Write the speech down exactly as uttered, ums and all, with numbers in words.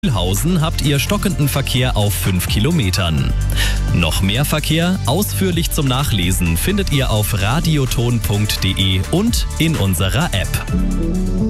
Mühlhausen habt ihr stockenden Verkehr auf fünf Kilometern. Noch mehr Verkehr, ausführlich zum Nachlesen, findet ihr auf radioton punkt de und in unserer App.